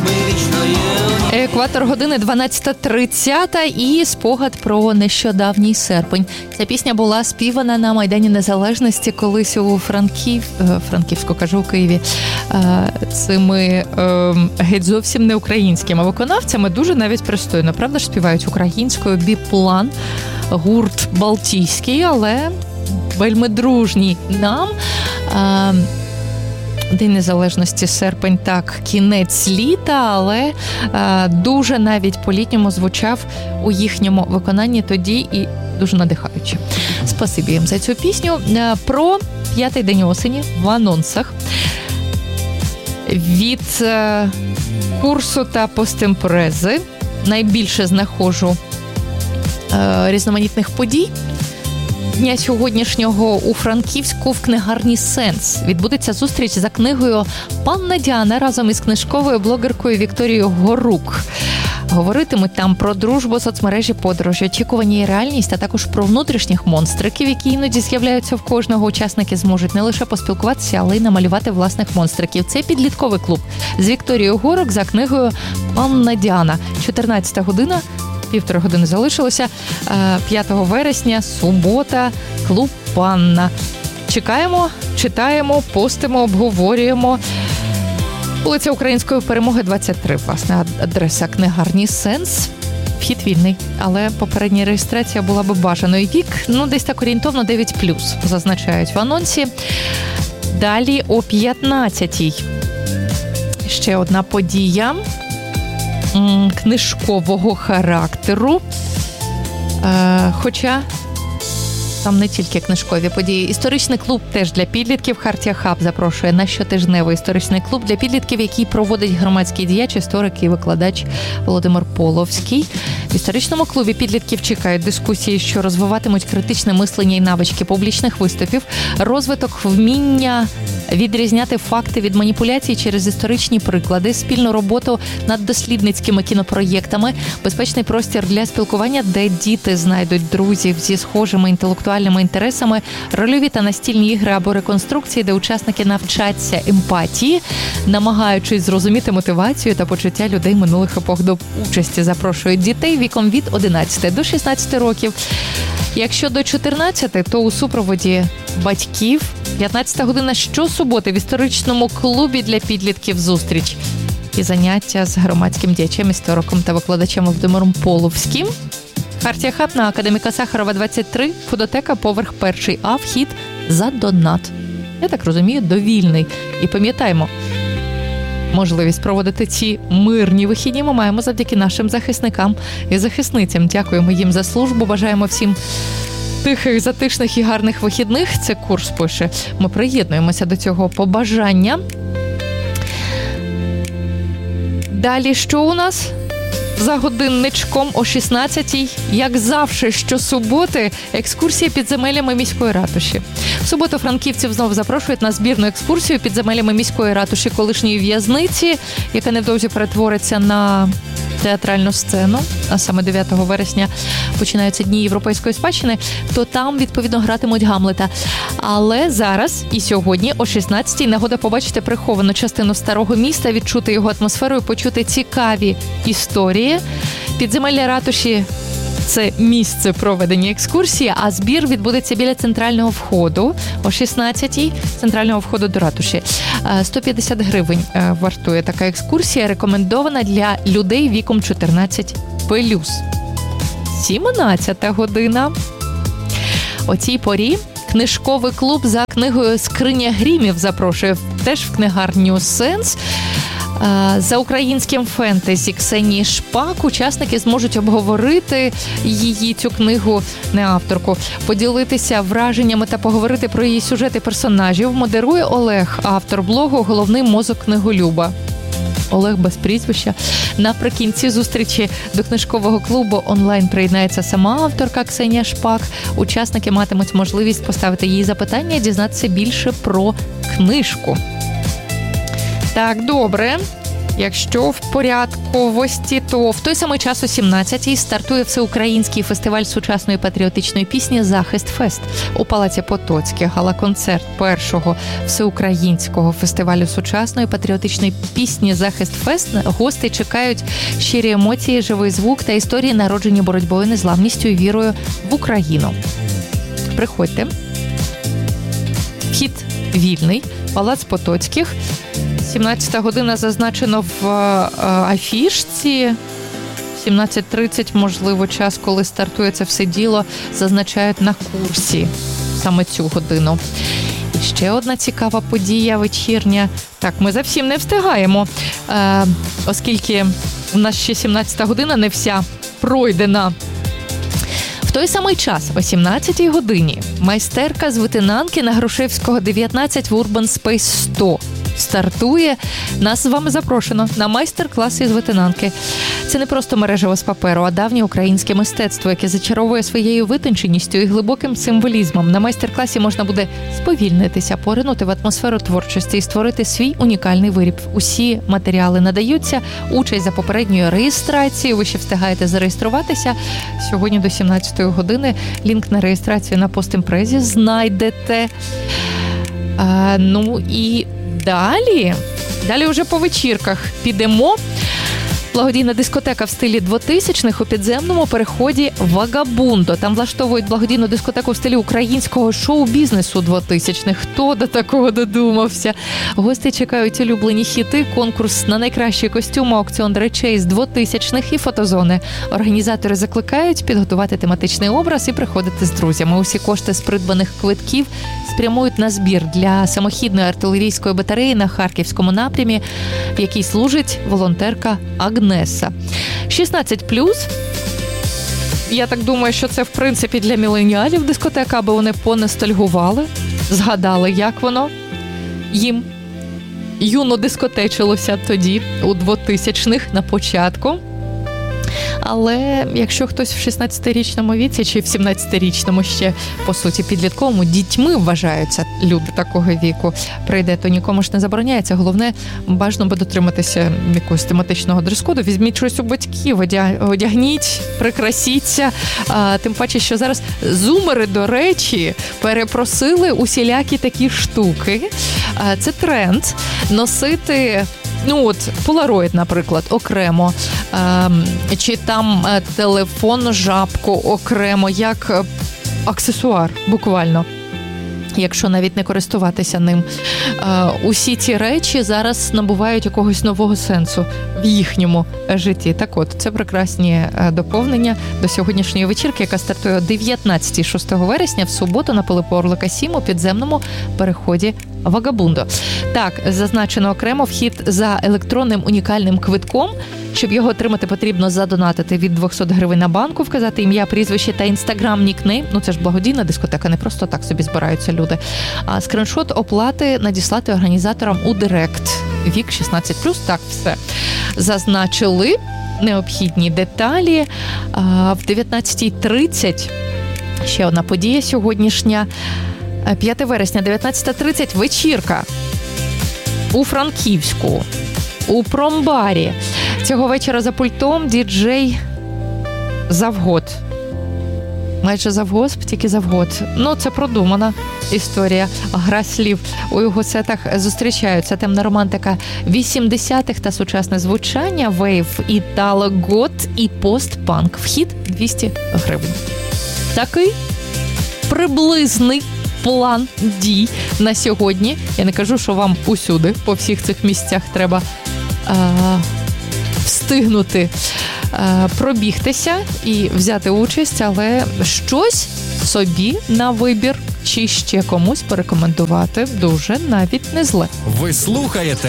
Екватор години 12:30 і спогад про нещодавній серпень. Ця пісня була співана на Майдані Незалежності колись у Франківську, кажу, у Києві, цими геть зовсім не українськими виконавцями, дуже навіть пристойно, правда ж, співають українською. Біплан, гурт балтійський, але вельми дружній нам. День Незалежності, серпень, так, кінець літа, але дуже навіть по-літньому звучав у їхньому виконанні тоді і дуже надихаюче. Спасибі їм за цю пісню. Про 5-й день осені в анонсах від курсу та постімпрези найбільше знаходжу різноманітних подій. Дня сьогоднішнього у Франківську в книгарні «Сенс» відбудеться зустріч за книгою «Панна Діана» разом із книжковою блогеркою Вікторією Горук. Говоритимуть там про дружбу, соцмережі, подорожі, очікування і реальність, а також про внутрішніх монстриків, які іноді з'являються в кожного. Учасники зможуть не лише поспілкуватися, але й намалювати власних монстриків. Це підлітковий клуб з Вікторією Горук за книгою «Панна Діана». 14 година. 1,5 години залишилося. 5 вересня, субота, клуб «Панна». Чекаємо, читаємо, постимо, обговорюємо. Вулиця Української Перемоги, 23, власне, адреса книгарні «Сенс». Вхід вільний, але попередня реєстрація була би бажаною. Вік, десь так орієнтовно 9+, зазначають в анонсі. Далі о 15-й. Ще одна подія книжкового характеру, хоча там не тільки книжкові події. Історичний клуб теж для підлітків. Хартія Хаб запрошує на щотижневий історичний клуб для підлітків, який проводить громадський діяч, історик і викладач Володимир Половський. В історичному клубі підлітків чекають дискусії, що розвиватимуть критичне мислення і навички публічних виступів, розвиток вміння відрізняти факти від маніпуляцій через історичні приклади, спільну роботу над дослідницькими кінопроєктами, безпечний простір для спілкування, де діти знайдуть друзів зі схожими інтелектуальними інтересами, рольові та настільні ігри або реконструкції, де учасники навчаться емпатії, намагаючись зрозуміти мотивацію та почуття людей минулих епох. До участі запрошують дітей віком від 11 до 16 років. Якщо до 14, то у супроводі батьків. 15 година щосуботи в історичному клубі для підлітків зустріч і заняття з громадським діячем, істориком та викладачем Володимиром Половським. Хартія Хаб на Академіка Сахарова, 23, фудотека, поверх 1, а вхід за донат. Я так розумію, довільний. І пам'ятаємо, можливість проводити ці мирні вихідні ми маємо завдяки нашим захисникам і захисницям. Дякуємо їм за службу, бажаємо всім тихих, затишних і гарних вихідних. Це курс пише. Ми приєднуємося до цього побажання. Далі що у нас? За годинничком о 16-й, як завжди, щосуботи, екскурсія підземеллями міської ратуші. В суботу франківців знову запрошують на збірну екскурсію підземеллями міської ратуші колишньої в'язниці, яка невдовзі перетвориться на театральну сцену, а саме 9 вересня починаються Дні європейської спадщини, то там, відповідно, гратимуть Гамлета. Але зараз і сьогодні о 16-й нагода побачити приховану частину старого міста, відчути його атмосферу і почути цікаві історії. Підземелля ратуші – це місце проведення екскурсії, а збір відбудеться біля центрального входу о 16-й, центрального входу до ратуші. 150 гривень вартує така екскурсія, рекомендована для людей віком 14+. 17 година. О цій порі книжковий клуб за книгою «Скриня грімів» запрошує теж в книгарню «Сенс». За українським фентезі Ксенії Шпак учасники зможуть обговорити її, цю книгу, не авторку, поділитися враженнями та поговорити про її сюжет і персонажів. Модерує Олег, автор блогу «Головний мозок книголюба». Олег без прізвища. Наприкінці зустрічі до книжкового клубу онлайн приєднається сама авторка Ксенія Шпак. Учасники матимуть можливість поставити їй запитання і дізнатися більше про книжку. Так, добре. Якщо в порядковості, то в той самий час о 17-й стартує всеукраїнський фестиваль сучасної патріотичної пісні «Захист Фест» у Палаці Потоцьких. Гала-концерт першого всеукраїнського фестивалю сучасної патріотичної пісні «Захист Фест». Гостей чекають щирі емоції, живий звук та історії, народжені боротьбою, незламністю і вірою в Україну. Приходьте. Вхід вільний. Палац Потоцьких. 17 година зазначено в афішці. 17:30, можливо, час, коли стартує це все діло, зазначають на курсі саме цю годину. І ще одна цікава подія вечірня. Так, ми за всім не встигаємо, оскільки у нас ще 17 година, не вся пройдена. В той самий час, о 17-й годині, майстерка з витинанки на Грушевського, 19 в Urban Space 100 стартує. Нас з вами запрошено на майстер-клас із витинанки. Це не просто мережево з паперу, а давнє українське мистецтво, яке зачаровує своєю витонченістю і глибоким символізмом. На майстер-класі можна буде сповільнитися, поринути в атмосферу творчості і створити свій унікальний виріб. Усі матеріали надаються, участь за попередньою реєстрацією. Ви ще встигаєте зареєструватися. Сьогодні до 17-ї години лінк на реєстрацію на постімпрезі знайдете. Ну і Далі вже по вечірках підемо. Благодійна дискотека в стилі 2000-х у підземному переході «Вагабундо». Там влаштовують благодійну дискотеку в стилі українського шоу-бізнесу 2000-х. Хто до такого додумався? Гості чекають улюблені хіти, конкурс на найкращі костюми, аукціон речей з 2000-х і фотозони. Організатори закликають підготувати тематичний образ і приходити з друзями. Усі кошти з придбаних квитків спрямують на збір для самохідної артилерійської батареї на Харківському напрямі, в якій служить волонтерка Агнеса. 16+. Я так думаю, що це, в принципі, для міленіалів дискотека, аби вони понестальгували, згадали, як воно їм юно дискотечилося тоді, у 2000-х, на початку. Але якщо хтось в 16-річному віці чи в 17-річному ще, по суті, підлітковому, дітьми вважаються люди такого віку, прийде, то нікому ж не забороняється. Головне, бажано би дотриматися якогось тематичного дрес-коду. Візьміть щось у батьків, одягніть, прикрасіться. Тим паче, що зараз зумери, до речі, перепросили усілякі такі штуки. Це тренд носити... полароїд, наприклад, окремо, чи там телефон, жабку окремо, як аксесуар, буквально, якщо навіть не користуватися ним. Усі ці речі зараз набувають якогось нового сенсу в їхньому житті. Так от, це прекрасні доповнення до сьогоднішньої вечірки, яка стартує о 19-й 6 вересня в суботу на Пилипа Орлика 7 у підземному переході «Вагабундо». Так, зазначено окремо вхід за електронним унікальним квитком. Щоб його отримати, потрібно задонатити від 200 гривень на банку, вказати ім'я, прізвище та інстаграм, нікнейм. Це ж благодійна дискотека, не просто так собі збираються люди. А скріншот оплати надіслати організаторам у директ. Вік 16+, так, все. Зазначили необхідні деталі. В 19:30 ще одна подія сьогоднішня. 5 вересня, 19:30, вечірка у Франківську, у промбарі. Цього вечора за пультом діджей Завгод. Майже завгосп, тільки Завгод. Це продумана історія. Гра слів. У його сетах зустрічаються темна романтика 80-х та сучасне звучання, вейв, італо, гот і постпанк. Вхід 200 гривень. Такий приблизний план дій на сьогодні. Я не кажу, що вам усюди, по всіх цих місцях треба встигнути пробігтися і взяти участь, але щось собі на вибір чи ще комусь порекомендувати дуже навіть не зле. Ви слухаєте